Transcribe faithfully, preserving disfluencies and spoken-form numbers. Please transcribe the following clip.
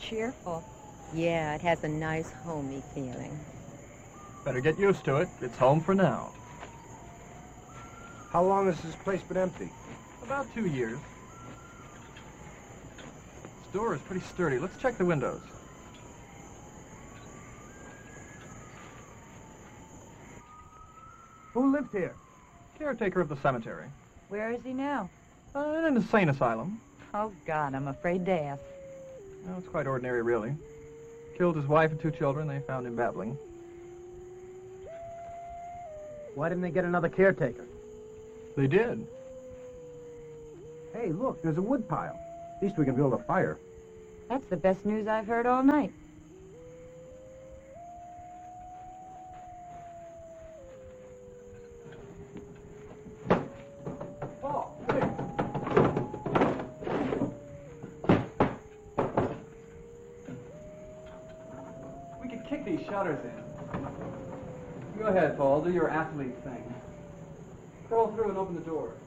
cheerful. Yeah, it has a nice homey feeling. Better get used to it. It's home for now. How long has this place been empty? About two years. This door is pretty sturdy. Let's check the windows. Who lives here? Caretaker of the cemetery. Where is he now? Uh, in an insane asylum. Oh, God, I'm afraid to ask. No, it's quite ordinary, really. Killed his wife and two children. They found him babbling. Why didn't they get another caretaker? They did. Hey, look, there's a wood pile. At least we can build a fire. That's the best news I've heard all night. Paul, wait. We could kick these shutters in. Go ahead, Paul. Do your athlete thing. Crawl through and open the door.